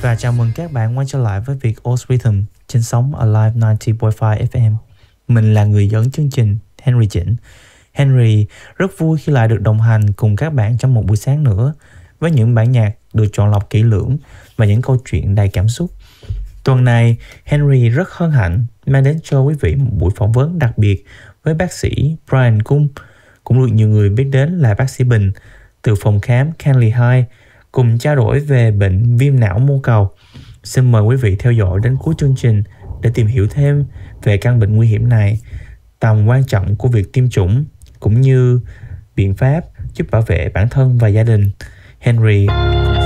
Và chào mừng các bạn quay trở lại với Việt Oz Rhythm trên sóng Alive 90.5 FM. Mình là người dẫn chương trình Henry Chỉnh. Henry rất vui khi lại được đồng hành cùng các bạn trong một buổi sáng nữa với những bản nhạc được chọn lọc kỹ lưỡng và những câu chuyện đầy cảm xúc. Tuần này, Henry rất hân hạnh mang đến cho quý vị một buổi phỏng vấn đặc biệt với bác sĩ Brian Cung, cũng được nhiều người biết đến là bác sĩ Bình, từ phòng khám Canley High, cùng trao đổi về bệnh viêm não mô cầu. Xin mời quý vị theo dõi đến cuối chương trình để tìm hiểu thêm về căn bệnh nguy hiểm này, tầm quan trọng của việc tiêm chủng, cũng như biện pháp giúp bảo vệ bản thân và gia đình. Henry